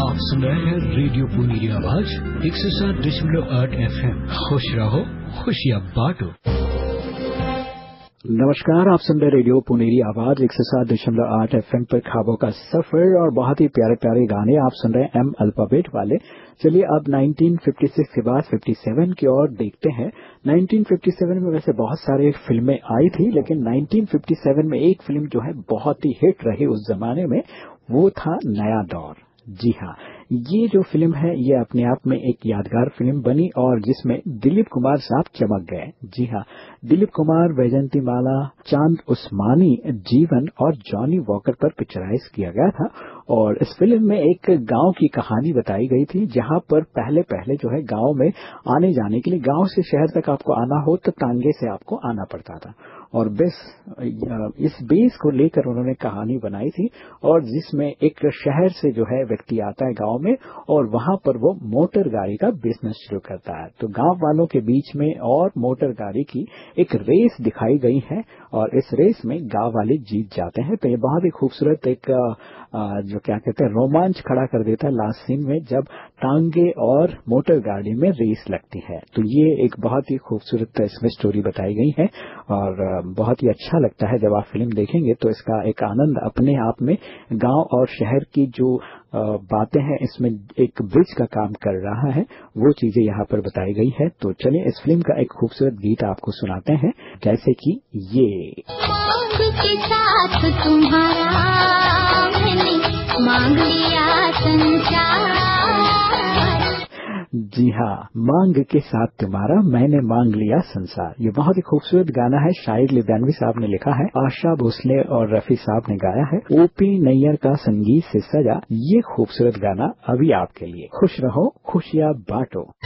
आप सुन रहे हैं रेडियो पुनीरी आवाज 107.8 FM। खुश रहो, खुशियाँ बांटो। नमस्कार, आप सुन रहे रेडियो पुनीरी आवाज 107.8 FM पर ख्वाबों का सफर और बहुत ही प्यारे प्यारे गाने आप सुन रहे हैं एम अल्फाबेट वाले। चलिए अब 1956 के बाद 57 की ओर देखते हैं। 1957 में वैसे बहुत सारे फिल्में आई थी, लेकिन 1957 में एक फिल्म जो है बहुत ही हिट रही उस जमाने में, वो था नया दौर। जी हाँ, ये जो फिल्म है ये अपने आप में एक यादगार फिल्म बनी और जिसमें दिलीप कुमार साहब चमक गए। जी हाँ, दिलीप कुमार, वैजंती माला, चांद उस्मानी जीवन और जॉनी वॉकर पर पिक्चराइज किया गया था। और इस फिल्म में एक गांव की कहानी बताई गई थी, जहां पर पहले जो है गांव में आने जाने के लिए, गांव से शहर तक आपको आना हो तो टांगे से आपको आना पड़ता था। और बस इस बेस को लेकर उन्होंने कहानी बनाई थी, और जिसमें एक शहर से जो है व्यक्ति आता है गांव में और वहां पर वो मोटर गाड़ी का बिजनेस शुरू करता है। तो गांव वालों के बीच में और मोटर गाड़ी की एक रेस दिखाई गई है और इस रेस में गांव वाले जीत जाते हैं। तो ये बहुत ही खूबसूरत एक जो क्या कहते हैं रोमांच खड़ा कर देता है लास्ट सीन में, जब टांगे और मोटर गाड़ी में रेस लगती है। तो ये एक बहुत ही खूबसूरत इसमें स्टोरी बताई गई है और बहुत ही अच्छा लगता है जब आप फिल्म देखेंगे तो इसका एक आनंद अपने आप में। गांव और शहर की जो बातें हैं, इसमें एक ब्रिज का काम कर रहा है, वो चीजें यहाँ पर बताई गई है। तो चलिए इस फिल्म का एक खूबसूरत गीत आपको सुनाते हैं, जैसे कि ये मांग लिया संसार। जी हाँ, मांग के साथ तुम्हारा मैंने मांग लिया संसार। ये बहुत ही खूबसूरत गाना है, शायद लिब्यानवी साहब ने लिखा है, आशा भोसले और रफी साहब ने गाया है, ओपी नैयर का संगीत से सजा ये खूबसूरत गाना अभी आपके लिए। खुश रहो, खुशियाँ बांटो।